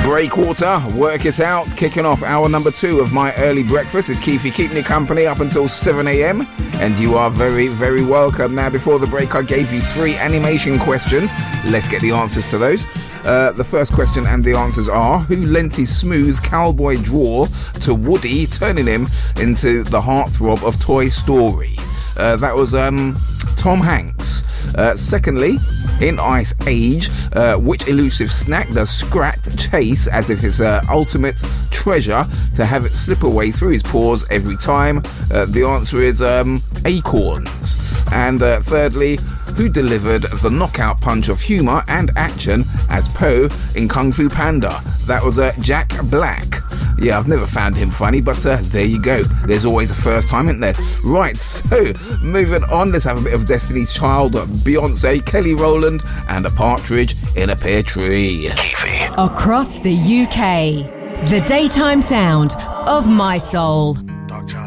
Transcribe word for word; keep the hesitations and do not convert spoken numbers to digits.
Breakwater, Work It Out, kicking off hour number two of my early breakfast. It's Keithy keeping you company up until seven a.m. and you are very, very welcome. Now, before the break, I gave you three animation questions. Let's get the answers to those. Uh, the first question and the answers are: who lent his smooth cowboy drawl to Woody, turning him into the heartthrob of Toy Story? Uh, that was um, Tom Hanks. Uh, secondly, in Ice Age, uh, which elusive snack does Scrat chase as if it's an ultimate treasure to have it slip away through his paws every time? Uh, the answer is um, acorns. And uh, thirdly, who delivered the knockout punch of humour and action as Po in Kung Fu Panda? That was uh, Jack Black. Yeah, I've never found him funny, but uh, there you go. There's always a first time, isn't there? Right, so moving on, let's have a bit of Destiny's Child, Beyonce, Kelly Rowland, and a partridge in a pear tree. Keithy. Across the U K, the daytime sound of my soul.